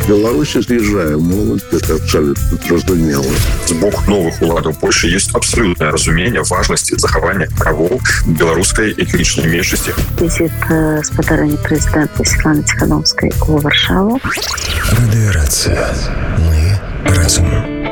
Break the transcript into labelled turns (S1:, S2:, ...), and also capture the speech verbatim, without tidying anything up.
S1: Беларусь з'язджае моладзь, это абсолютно зразумела.
S2: З боку новых уладаў Польши есть абсолютное разуменне важности захавання правоў беларускай этнічнай меншасці.
S3: Візит з подаруння прэзідэнта Святланы Ціхановскай у Варшаву.
S4: Радыёрацыя. Мы разум.